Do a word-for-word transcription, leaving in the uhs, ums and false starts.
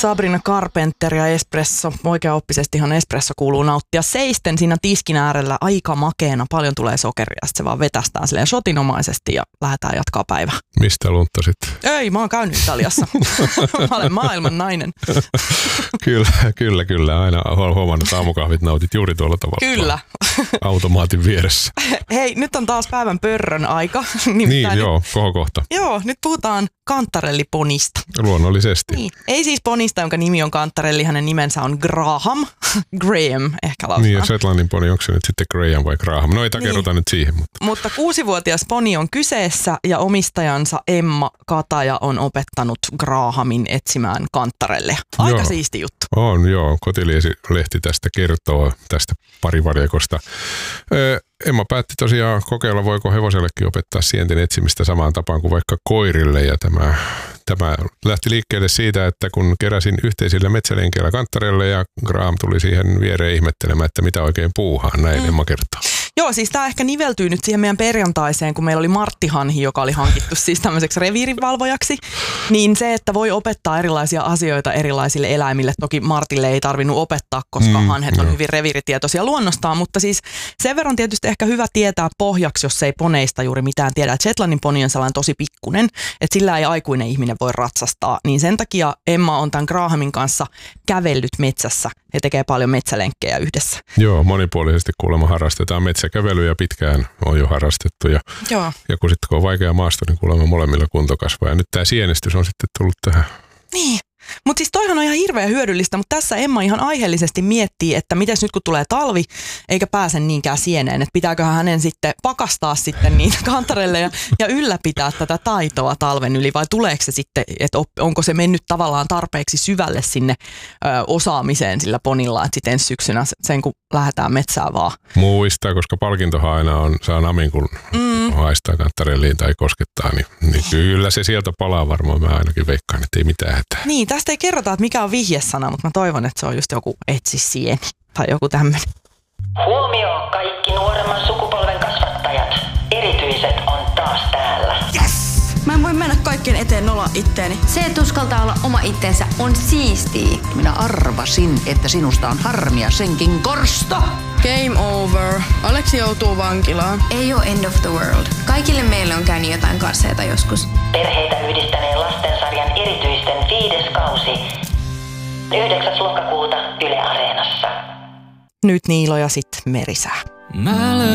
Sabrina Carpenter ja espresso. Oikeaoppisestihan espresso kuuluu nauttia seisten siinä tiskin äärellä aika makeena. Paljon tulee sokeria, sitten se vaan vetästään silleen shotinomaisesti ja lähdetään jatkaa päivää. Mistä lunttasit? Ei, mä oon käynyt Italiassa. Mä olen maailman nainen. Kyllä, kyllä, kyllä. Aina olen huomannut, että aamukahvit nautit juuri tuolla tavalla. Kyllä. Automaatin vieressä. Hei, nyt on taas päivän pörrön aika. Niin, joo, kohokohta. Joo, nyt puhutaan kantarelliponista. Luonnollisesti. Niin. Ei siis ponista, jonka nimi on kantarelli, hänen nimensä on Graham. Graham ehkä lausutaan. Niin, ja Shetlandin poni, onko se nyt sitten Graham vai Graham? No ei takerrota niin. nyt siihen. Mutta. mutta kuusivuotias poni on kyseessä ja omistajansa Emma Kataja on opettanut Grahamin etsimään kantarelleja. Aika joo. siisti juttu. On, joo. Kotiliesi-lehti tästä kertoo, tästä parivarjakosta. Öö, Emma päätti tosiaan kokeilla, voiko hevosellekin opettaa sienten etsimistä samaan tapaan kuin vaikka koirille. Ja tämä, tämä lähti liikkeelle siitä, että kun keräsin yhteisillä metsälenkeillä kantarelle ja Graham tuli siihen viereen ihmettelemään, että mitä oikein puuhaan, näin mm. Emma kertoo. Joo, siis tämä ehkä niveltyy nyt siihen meidän perjantaiseen, kun meillä oli Martti Hanhi, joka oli hankittu siis tämmöiseksi reviirinvalvojaksi. Niin se, että voi opettaa erilaisia asioita erilaisille eläimille. Toki Martille ei tarvinnut opettaa, koska mm, hanhet on no. hyvin reviiritietoisia luonnostaan. Mutta siis sen verran tietysti ehkä hyvä tietää pohjaksi, jos ei poneista juuri mitään tiedä. Shetlandin poni on sellainen tosi pikkunen, että sillä ei aikuinen ihminen voi ratsastaa. Niin sen takia Emma on tämän Grahamin kanssa kävellyt metsässä ja tekee paljon metsälenkkejä yhdessä. Joo, monipuolisesti kuulemma harrastetaan metsäkävelyä pitkään on jo harrastettu. Ja, Joo. ja kun sitten kun on vaikea maasto, niin kuulemma molemmilla kunto kasvaa. Ja nyt tämä sienestys on sitten tullut tähän. Niin. Mutta siis toihan on ihan hirveän hyödyllistä, mutta tässä Emma ihan aiheellisesti miettii, että miten nyt kun tulee talvi, eikä pääse niinkään sieneen, että pitääköhän hänen sitten pakastaa sitten niitä kantarelle ja, ja ylläpitää tätä taitoa talven yli, vai tuleeko se sitten, että onko se mennyt tavallaan tarpeeksi syvälle sinne ö, osaamiseen sillä ponilla, että sitten ensi syksynä sen kun lähdetään metsään vaan. Muistaa, koska palkintohan aina on, saa namin kun mm. haistaa kantarelliin tai koskettaa, niin, niin kyllä se sieltä palaa varmaan, mä ainakin veikkaan, että ei mitään hätää. Niin, tästä ei kerrota, että mikä on vihjesana, mutta mä toivon, että se on just joku etsi sieni tai joku tämmöinen. Huomio kaikki nuoremman sukupolven kasvattajat. Erityiset on taas täällä. Yes! Mä en voi mennä kaikkien eteen nolla itteeni. Se, että uskaltaa olla oma itsensä, on siistiä. Minä arvasin, että sinusta on harmia senkin korsto. Game over. Aleksi joutuu vankilaan. Ei oo end of the world. Kaikille meille on käynyt jotain kasseita joskus. Perheitä yhdistäneen lastensarjan erityisten viides kausi. yhdeksäs lokakuuta Yle Areenassa. Nyt Niilo ja sit Merisää.